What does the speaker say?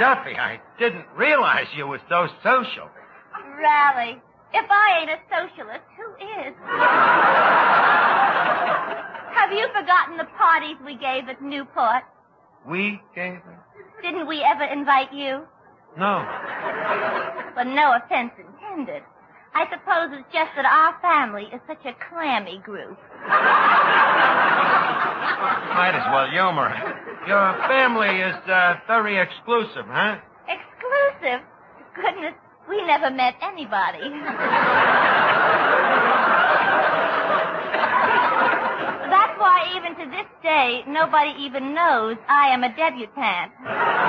Duffy, I didn't realize you were so social. Rally. If I ain't a socialist, who is? Have you forgotten the parties we gave at Newport? We gave it? Didn't we ever invite you? No. Well, no offense intended. I suppose it's just that our family is such a clammy group. Might as well humor it. Your family is very exclusive, huh? Exclusive? Goodness, we never met anybody. That's why even to this day, nobody even knows I am a debutante.